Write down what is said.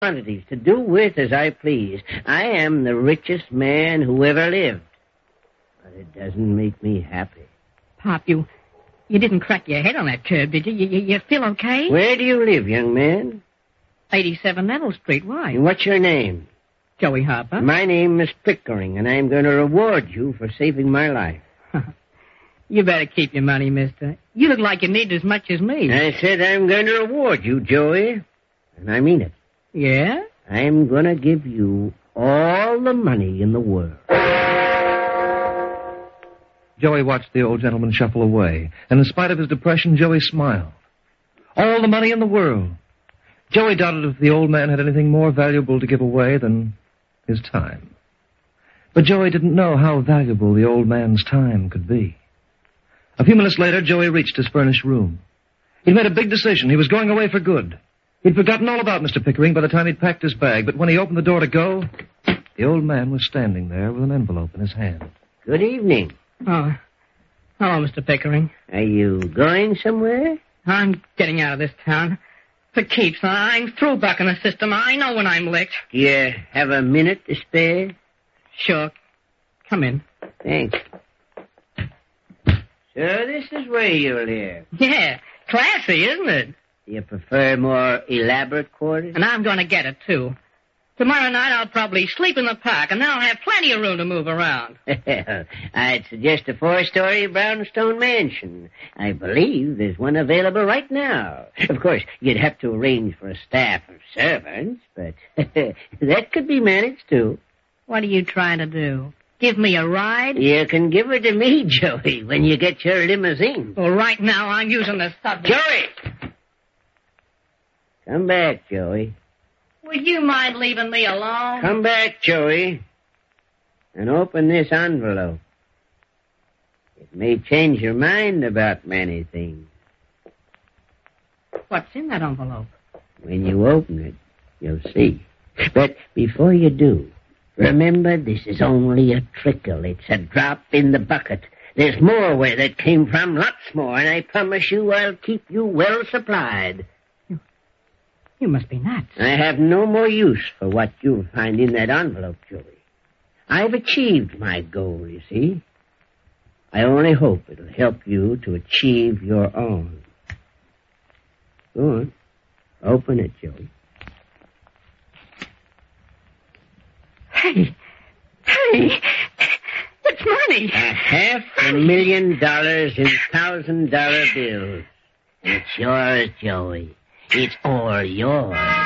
quantities to do with as I please. I am the richest man who ever lived. But it doesn't make me happy. Pop, you didn't crack your head on that curb, did you? You feel okay? Where do you live, young man? 87 Nettle Street. Why? And what's your name? Joey Harper. My name is Pickering, and I'm going to reward you for saving my life. You better keep your money, mister. You look like you need as much as me. I said I'm going to reward you, Joey. And I mean it. Yeah? I'm going to give you all the money in the world. Joey watched the old gentleman shuffle away, and in spite of his depression, Joey smiled. All the money in the world. Joey doubted if the old man had anything more valuable to give away than his time. But Joey didn't know how valuable the old man's time could be. A few minutes later, Joey reached his furnished room. He'd made a big decision. He was going away for good. He'd forgotten all about Mr. Pickering by the time he'd packed his bag, but when he opened the door to go, the old man was standing there with an envelope in his hand. Good evening. Oh, hello, Mr. Pickering. Are you going somewhere? I'm getting out of this town. For keeps. I'm through bucking the system. I know when I'm licked. Do you have a minute to spare? Sure. Come in. Thanks. So this is where you live. Yeah, classy, isn't it? Do you prefer more elaborate quarters? And I'm going to get it, too. Tomorrow night I'll probably sleep in the park, and then I'll have plenty of room to move around. I'd suggest a 4-story brownstone mansion. I believe there's one available right now. Of course, you'd have to arrange for a staff of servants, but that could be managed, too. What are you trying to do? Give me a ride? You can give her to me, Joey, when you get your limousine. Well, right now I'm using the subway. Joey! Come back, Joey. Would you mind leaving me alone? Come back, Joey, and open this envelope. It may change your mind about many things. What's in that envelope? When you open it, you'll see. But before you do, remember this is only a trickle. It's a drop in the bucket. There's more where that came from, lots more, and I promise you I'll keep you well supplied. You must be nuts. I have no more use for what you'll find in that envelope, Joey. I've achieved my goal, you see. I only hope it'll help you to achieve your own. Go on. Open it, Joey. Hey, it's money. $500,000 in $1,000 bills. It's yours, Joey. It's all yours.